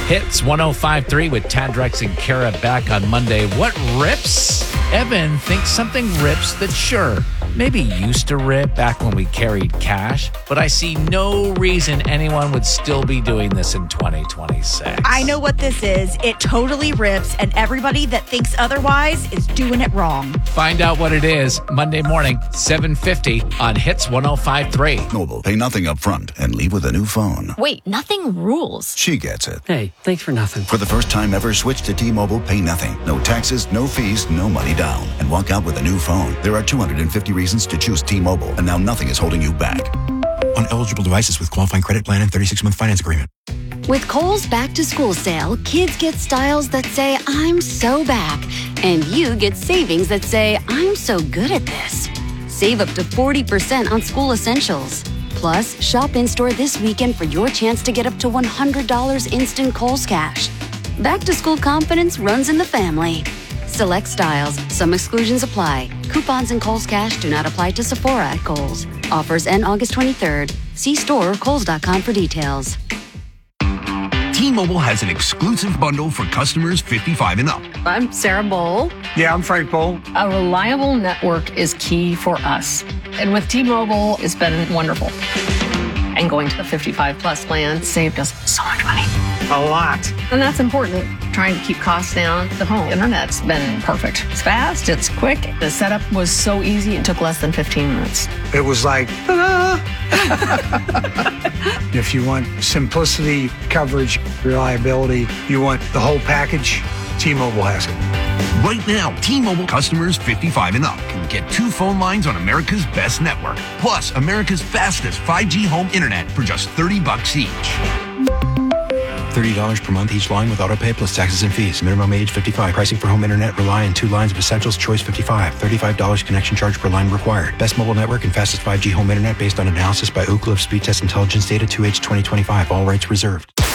Hits 105.3 with Tandrex and Kara back on Monday. What rips? Evan thinks something rips that sure, maybe used to rip back when we carried cash, but I see no reason anyone would still be doing this in 2026. I know what this is. It totally rips, and everybody that thinks otherwise is doing it wrong. Find out what it is Monday morning, 7:50 on Hits 105.3. Mobile, pay nothing up front and leave with a new phone. Wait, nothing rules. She gets it. Hey, thanks for nothing. For the first time ever, switch to T-Mobile, pay nothing. No taxes, no fees, no money down. And walk out with a new phone. There are 250 reasons to choose T-Mobile, and now nothing is holding you back. On eligible devices with qualifying credit plan and 36-month finance agreement. With Kohl's Back to School sale, kids get styles that say, I'm so back. And you get savings that say, I'm so good at this. Save up to 40% on school essentials. Plus, shop in-store this weekend for your chance to get up to $100 instant Kohl's cash. Back to school confidence runs in the family. Select styles. Some exclusions apply. Coupons and Kohl's cash do not apply to Sephora at Kohl's. Offers end August 23rd. See store or kohls.com for details. T-Mobile has an exclusive bundle for customers 55 and up. I'm Sarah Bowl. Yeah, I'm Frank Bowl. A reliable network is key for us. And with T-Mobile, it's been wonderful. And going to the 55 plus plan saved us so much money. A lot. And that's important. Trying to keep costs down. The home internet's been perfect. It's fast, it's quick. The setup was so easy, it took less than 15 minutes. It was like, If you want simplicity, coverage, reliability, you want the whole package, T-Mobile has it. Right now, T-Mobile customers 55 and up can get 2 phone lines on America's best network, plus America's fastest 5G home internet for just $30 each. $30 per month each line with autopay plus taxes and fees. Minimum age 55. Pricing for home internet rely on 2 lines of essentials. Choice 55. $35 connection charge per line required. Best mobile network and fastest 5G home internet based on analysis by Ookla of Speed Test Intelligence Data 2H 2025. All rights reserved.